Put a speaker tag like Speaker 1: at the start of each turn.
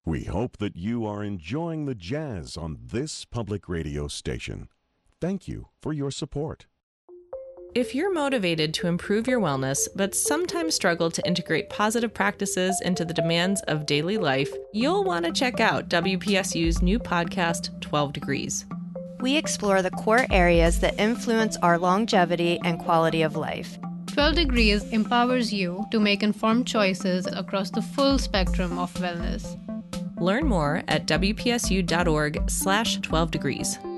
Speaker 1: We hope that you are enjoying the jazz on this public radio station. Thank you for your support.
Speaker 2: If you're motivated to improve your wellness, but sometimes struggle to integrate positive practices into the demands of daily life, you'll want to check out WPSU's new podcast, 12 Degrees.
Speaker 3: We explore the core areas that influence our longevity and quality of life.
Speaker 4: 12 Degrees empowers you to make informed choices across the full spectrum of wellness.
Speaker 2: Learn more at wpsu.org/12degrees.